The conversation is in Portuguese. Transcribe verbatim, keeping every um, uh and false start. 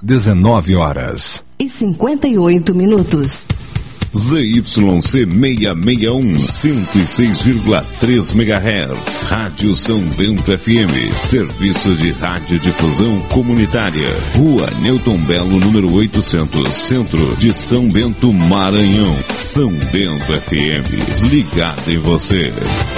dezenove horas e cinquenta e oito minutos. Z Y C seiscentos e sessenta e um, cento e seis vírgula três megahertz, Rádio São Bento F M, serviço de radiodifusão comunitária, Rua Newton Belo, número oitocentos, Centro de São Bento, Maranhão. São Bento F M, ligado em você.